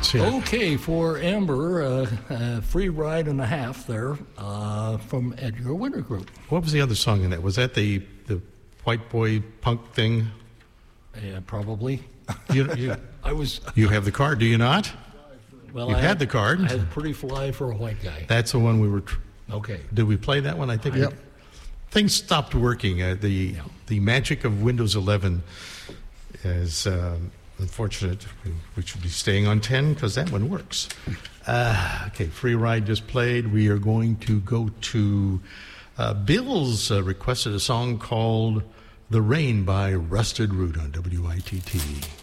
favorites. Yeah. Okay, for Amber, Free Ride and a Half there from Edgar Winter Group. What was the other song in that? Was that the white boy punk thing? Yeah, probably. You have the card, do you not? Well, You had the card. I had Pretty Fly for a White Guy. That's the one we were... Okay. Did we play that one? I think Yep. Things stopped working. The magic of Windows 11 is unfortunate. We should be staying on 10 because that one works. Okay, Free Ride just played. We are going to go to Bill's requested a song called The Rain by Rusted Root on WITT.